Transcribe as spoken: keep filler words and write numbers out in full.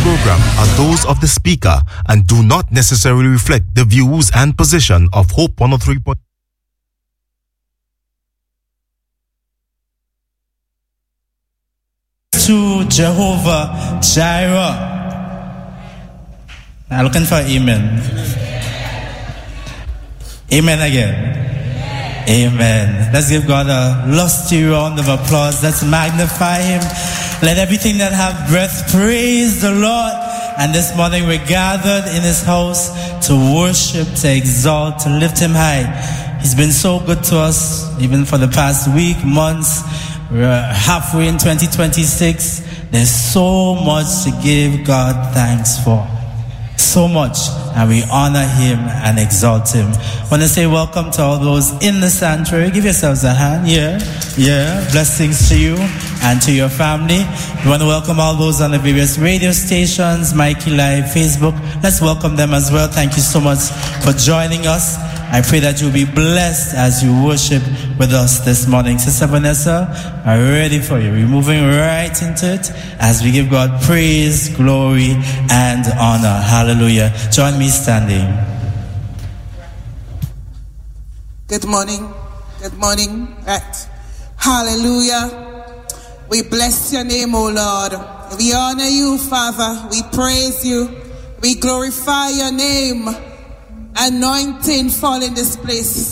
program are those of the speaker and do not necessarily reflect the views and position of Hope one oh three point to Jehovah Jireh. I'm looking for amen. Amen again. Amen. Let's give God a lusty round of applause. Let's magnify Him. Let everything that have breath praise the Lord. And this morning we're gathered in His house to worship, to exalt, to lift Him high. He's been so good to us, even for the past week, months. We're halfway in twenty twenty-six. There's so much to give God thanks for. So much. And we honor Him and exalt Him. I want to say welcome to all those in the sanctuary. Give yourselves a hand. Yeah. Yeah. Blessings to you and to your family. We want to welcome all those on the various radio stations, Mikey Live, Facebook. Let's welcome them as well. Thank you so much for joining us. I pray that you'll be blessed as you worship with us this morning. Sister Vanessa, I'm ready for you. We're moving right into it as we give God praise, glory, and honor. Hallelujah. Join me standing. Good morning. Good morning. Right. Hallelujah. We bless your name, O Lord. We honor you, Father. We praise you. We glorify your name. Anointing fall in this place.